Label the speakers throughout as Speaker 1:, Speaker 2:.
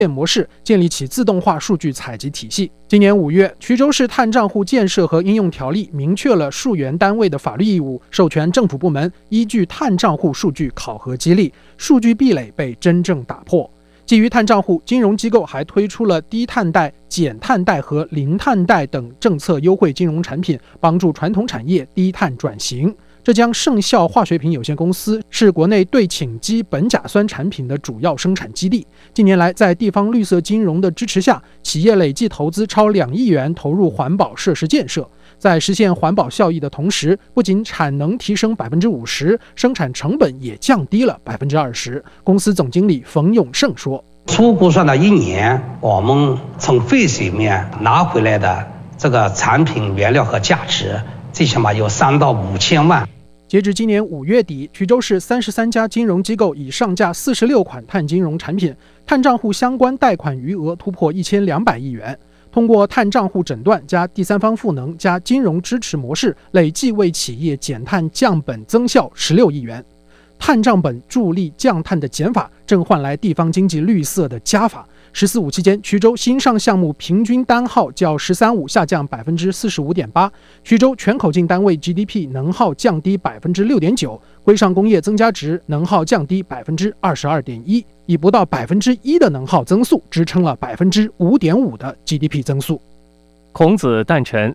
Speaker 1: 模式，建立起自动化数据采集体系。今年5月，衢州市碳账户建设和应用条例明确了数源单位的法律义务，授权政府部门依据碳账户数据考核激励，数据壁垒被真正打破。基于碳账户，金融机构还推出了低碳贷、减碳贷和零碳贷等政策优惠金融产品，帮助传统产业低碳转型。浙江盛效化学品有限公司是国内对羟基苯甲酸产品的主要生产基地。近年来，在地方绿色金融的支持下，企业累计投资超2亿元投入环保设施建设。在实现环保效益的同时，不仅产能提升50%，生产成本也降低了20%。公司总经理冯永胜说：“
Speaker 2: 初估算到1年，我们从废水面拿回来的这个产品原料和价值，最起码有3到5千万。”
Speaker 1: 截至今年5月底，衢州市33家金融机构已上架46款碳金融产品，碳账户相关贷款余额突破1200亿元。通过碳账户诊断加第三方赋能加金融支持模式，累计为企业减碳降本增效16亿元。碳账本助力降碳的减法，正换来地方经济绿色的加法。“14·5”期间，衢州新上项目平均单号较“13·5”下降45.8%，衢州全口径单位 GDP 能耗降低6.9%，规上工业增加值能耗降低22.1%，以不到1%的能耗增速支撑了5.5%的 GDP 增速。
Speaker 3: 孔子诞辰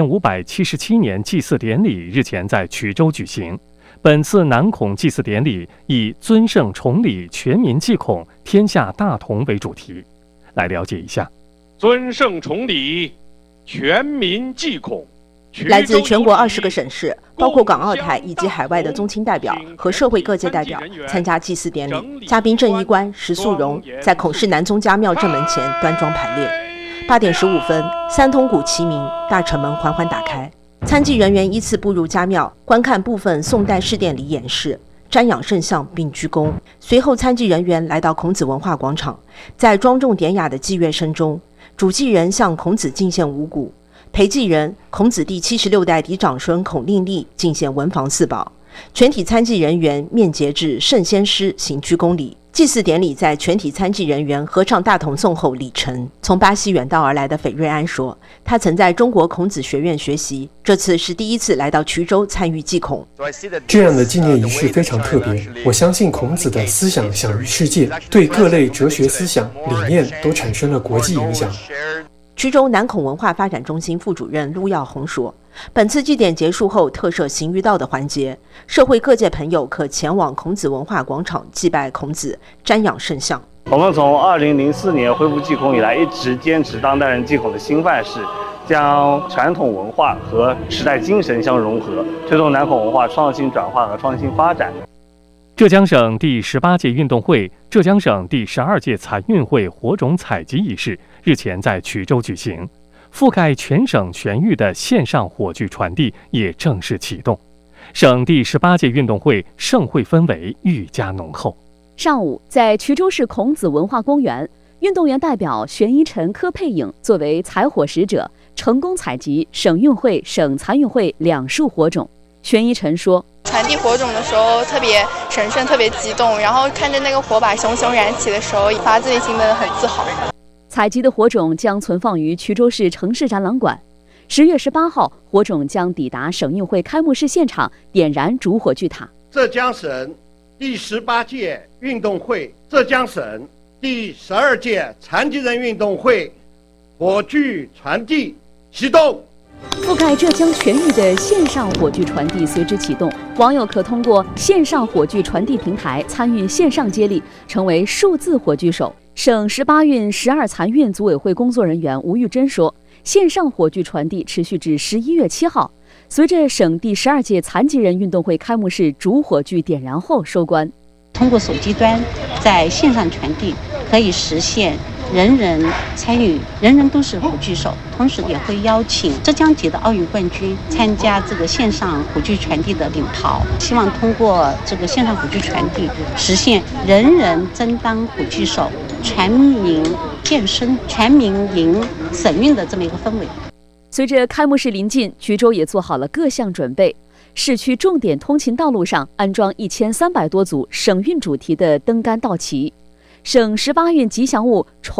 Speaker 3: 2577年祭祀典礼日前在衢州举行。本次南孔祭祀典礼以尊圣崇礼，全民祭孔，天下大同为主题。来了解一下。
Speaker 4: 尊圣崇礼，全民祭孔。
Speaker 5: 来自全国20个省市，包括港澳台以及海外的宗亲代表和社会各界代表参加祭祀典礼。嘉宾郑衣冠、石素荣在孔氏南宗家庙正门前端庄排列。8点15分，3通鼓齐鸣，大城门缓缓打开。参祭人员依次步入家庙，观看部分宋代式典礼演示，瞻仰圣像并鞠躬。随后，参祭人员来到孔子文化广场，在庄重典雅的祭乐声中，主祭人向孔子进献五谷，陪祭人孔子第76代嫡长孙孔令立进献文房四宝。全体参祭人员面结至圣先师行鞠躬礼。祭祀典礼在全体参祭人员合唱大同颂后礼成。从巴西远道而来的斐瑞安说，他曾在中国孔子学院学习，这次是第一次来到衢州参与祭孔。
Speaker 6: 这样的纪念仪式非常特别，我相信孔子的思想享誉世界，对各类哲学思想理念都产生了国际影响。
Speaker 5: 衢州南孔文化发展中心副主任陆耀宏说，本次祭典结束后特设行于道的环节，社会各界朋友可前往孔子文化广场祭拜孔子，瞻仰圣像。
Speaker 7: 我们从2004年恢复祭孔以来，一直坚持当代人祭孔的新范式，将传统文化和时代精神相融合，推动南孔文化创新转化和创新发展。
Speaker 3: 浙江省第18届运动会、浙江省第12届残运会火种采集仪式日前在衢州举行，覆盖全省全域的线上火炬传递也正式启动。省第18届运动会盛会氛围愈加浓厚。
Speaker 8: 上午，在衢州市孔子文化公园，运动员代表玄一晨、柯佩颖作为采火使者，成功采集省运会、省残运会2束火种。玄一晨说，
Speaker 9: 传递火种的时候特别神圣，特别激动，然后看着那个火把熊熊燃起的时候，发自内心的很自豪。
Speaker 8: 采集的火种将存放于衢州市城市展览馆。10月18号，火种将抵达省运会开幕式现场，点燃主火炬塔。
Speaker 10: 浙江省第18届运动会、浙江省第12届残疾人运动会火炬传递启动。
Speaker 8: 覆盖浙江全域的线上火炬传递随之启动，网友可通过线上火炬传递平台参与线上接力，成为数字火炬手。省18运12残运组委会工作人员吴玉珍说，线上火炬传递持续至11月7号，随着省第12届残疾人运动会开幕式主火炬点燃后收官。
Speaker 11: 通过手机端在线上传递，可以实现人人参与，人人都是火炬手，同时也会邀请浙江籍的奥运冠军参加这个线上火炬传递的领跑，希望通过这个线上火炬传递，实现人人争当火炬手，全民健身、全民赢省运的这么一个氛围。
Speaker 8: 随着开幕式临近，衢州也做好了各项准备。市区重点通勤道路上安装1300多组省运主题的灯杆道旗。 省18运吉祥物